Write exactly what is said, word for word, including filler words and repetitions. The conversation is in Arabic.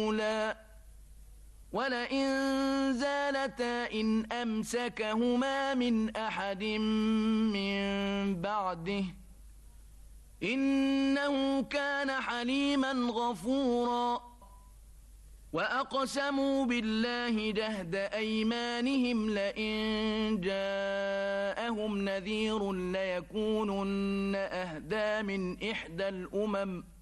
الأولى ولئن زالتا إن أمسكهما من أحد من بعده إنه كان حليما غفورا وأقسموا بالله جهد أيمانهم لئن جاءهم نذير ليكونن أهدى من إحدى الأمم